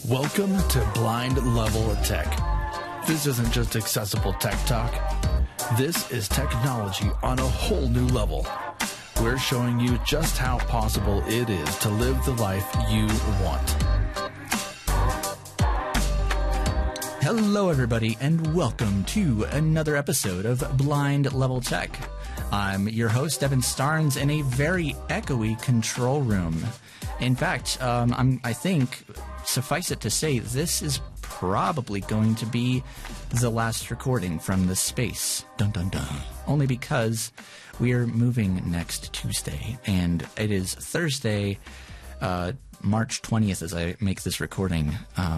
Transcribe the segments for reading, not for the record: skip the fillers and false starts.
Welcome to Blind Level Tech. This isn't just accessible tech talk. This is technology on a whole new level. We're showing you just how possible it is to live the life you want. Hello, everybody, and welcome to another episode of Blind Level Tech. I'm your host, Evan Starnes, in a very echoey control room. In fact, I think, suffice it to say, this is probably going to be the last recording from this space. Dun dun dun. Only because we're moving next Tuesday, and it is Thursday, March 20th as I make this recording.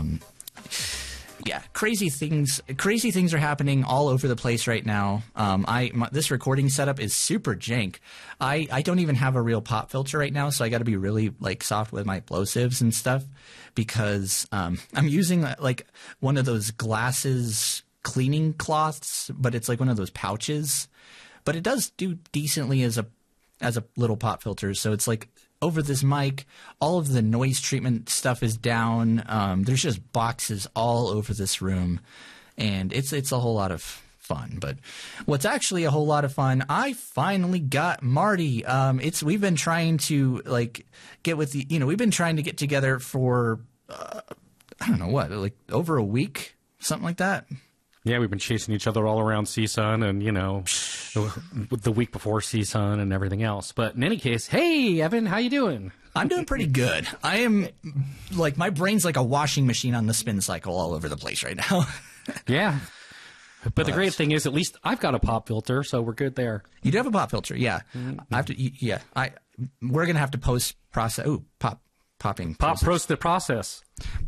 Yeah, crazy things are happening all over the place right now. This recording setup is super jank. I don't even have a real pop filter right now, so I got to be really soft with my plosives and stuff because I'm using one of those glasses cleaning cloths, but it's like one of those pouches. But it does do decently as a little pop filter, so it's like over this mic, all of the noise treatment stuff is down. There's just boxes all over this room, and it's a whole lot of fun. But what's actually a whole lot of fun, I finally got Marty. We've been trying to we've been trying to get together for I don't know what, over a week, something like that. Yeah, we've been chasing each other all around CSUN and, the week before CSUN and everything else. But in any case, hey, Evan, how you doing? I'm doing pretty good. I am, my brain's like a washing machine on the spin cycle all over the place right now. Yeah. But the great thing is, at least I've got a pop filter, so we're good there. You do have a pop filter, yeah. Mm-hmm. I have to, yeah. We're going to have to post-process. Ooh, popping. Post the process.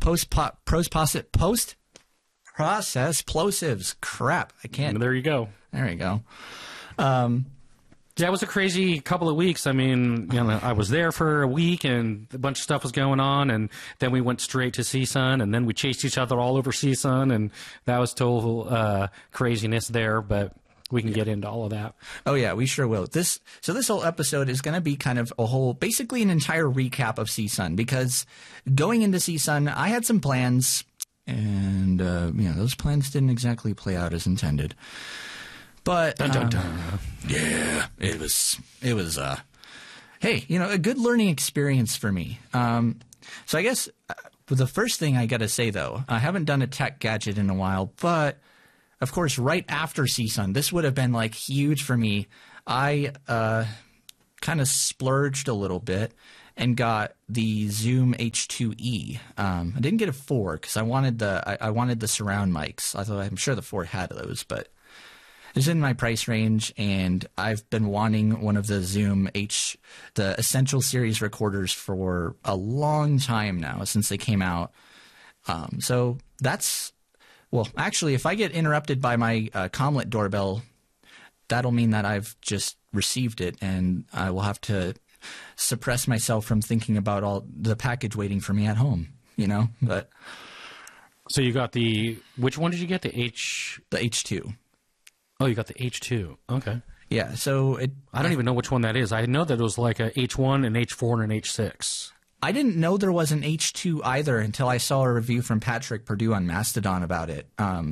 Process plosives. Crap, I can't. There you go. There you go. Yeah, it was a crazy couple of weeks. I mean, I was there for a week and a bunch of stuff was going on, and then we went straight to CSUN, and then we chased each other all over CSUN, and that was total craziness there, but we can get into all of that. Oh, yeah, we sure will. This whole episode is going to be kind of basically an entire recap of CSUN, because going into CSUN, I had some plans. And, those plans didn't exactly play out as intended. But, dun, dun, dun. Yeah, it was, hey, a good learning experience for me. So I guess the first thing I got to say, though, I haven't done a tech gadget in a while, but, of course, right after CSUN, this would have been, huge for me. I kind of splurged a little bit and got the Zoom H2e. I didn't get a 4 because I wanted the surround mics. I'm sure the 4 had those, but it's in my price range, and I've been wanting one of the Zoom the Essential Series recorders for a long time now, since they came out. So that's actually, if I get interrupted by my Comlet doorbell, that'll mean that I've just received it, and I will have to suppress myself from thinking about all the package waiting for me at home, but. So you got which one did you get? The H2. Oh, you got the H2. Okay. Yeah. So I don't even know which one that is. I know that it was like a H1, an H4, and an H6. I didn't know there was an H2 either until I saw a review from Patrick Purdue on Mastodon about it.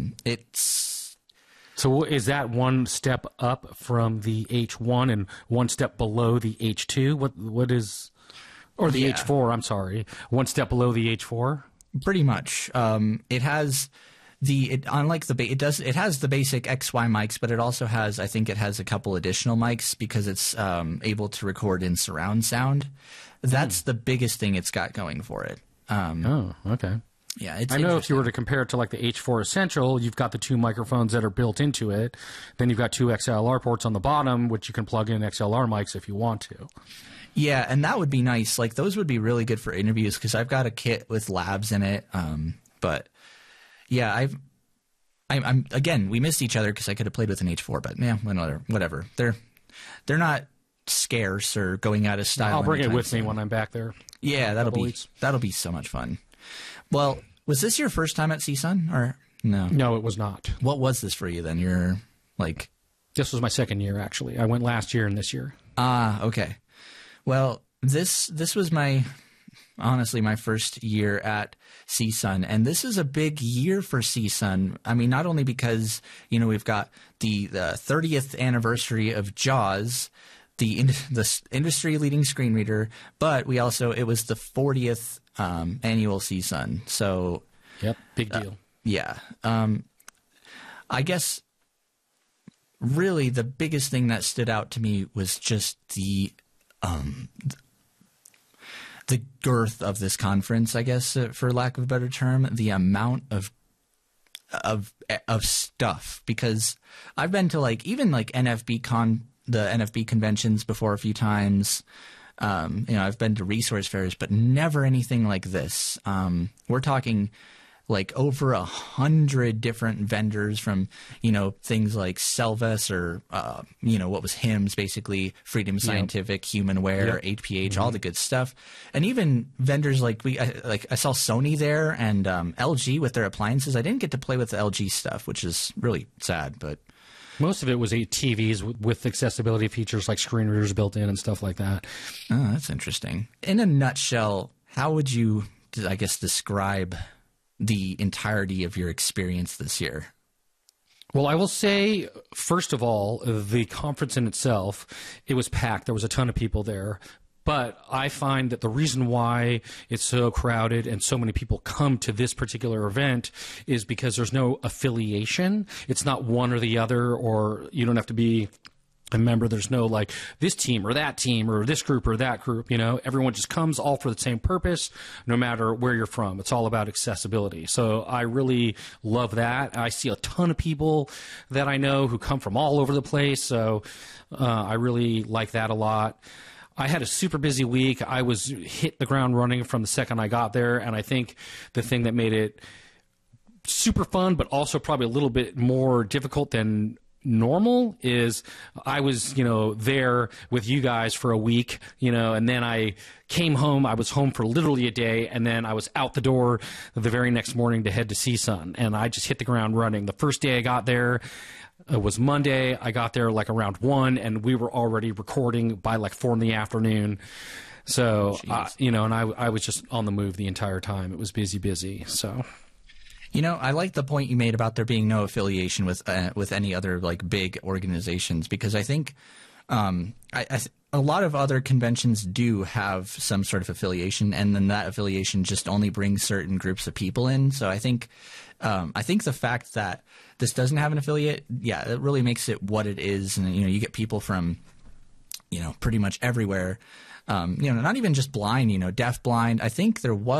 So is that one step up from the H1 and one step below the H2? What is, or the H4? I'm sorry, one step below the H4. Pretty much. It has it has the basic XY mics, but it also has, I think it has a couple additional mics because it's able to record in surround sound. That's the biggest thing it's got going for it. Oh, okay. Yeah, I know if you were to compare it to the H4 Essential, you've got the 2 microphones that are built into it. Then you've got 2 XLR ports on the bottom, which you can plug in XLR mics if you want to. Yeah, and that would be nice. Those would be really good for interviews because I've got a kit with labs in it. But yeah, I'm again, we missed each other because I could have played with an H4, but yeah, whatever. They're not scarce or going out of style. I'll bring it with me when I'm back there. Yeah, that'll be so much fun. Well, was this your first time at CSUN or no? No, it was not. What was this for you then? You're This was my second year, actually. I went last year and this year. Ah, okay. Well, this was my honestly my first year at CSUN, and this is a big year for CSUN. I mean, not only because we've got the 30th anniversary of Jaws, the industry leading screen reader, but it was the 40th annual CSUN. So yep, big deal. Yeah. I guess really the biggest thing that stood out to me was just the girth of this conference, I guess, for lack of a better term, the amount of stuff, because I've been to even the NFB conventions before a few times. I've been to resource fairs, but never anything like this. We're talking over 100 different vendors from, things like Selvis or, what was HIMSS, basically Freedom Scientific, Humanware, HPH, all the good stuff. And even vendors I saw Sony there and LG with their appliances. I didn't get to play with the LG stuff, which is really sad, but most of it was TVs with accessibility features like screen readers built in and stuff like that. Oh, that's interesting. In a nutshell, how would you, I guess, describe the entirety of your experience this year? Well, I will say, first of all, the conference in itself, it was packed. There was a ton of people there. But I find that the reason why it's so crowded and so many people come to this particular event is because there's no affiliation. It's not one or the other, or you don't have to be a member. There's no this team or that team or this group or that group. Everyone just comes all for the same purpose, no matter where you're from. It's all about accessibility. So I really love that. I see a ton of people that I know who come from all over the place. So I really like that a lot. I had a super busy week. I was hit the ground running from the second I got there. And I think the thing that made it super fun, but also probably a little bit more difficult than normal is I was, there with you guys for a week, and then I came home. I was home for literally a day, and then I was out the door the very next morning to head to CSUN, and I just hit the ground running. The first day I got there, it was Monday. I got there around 1, and we were already recording by 4 in the afternoon. So, and I was just on the move the entire time. It was busy. So. I like the point you made about there being no affiliation with any other big organizations, because I think a lot of other conventions do have some sort of affiliation, and then that affiliation just only brings certain groups of people in. So I think the fact that this doesn't have an affiliate, it really makes it what it is, and you get people from pretty much everywhere. Not even just blind, deaf, blind. I think there was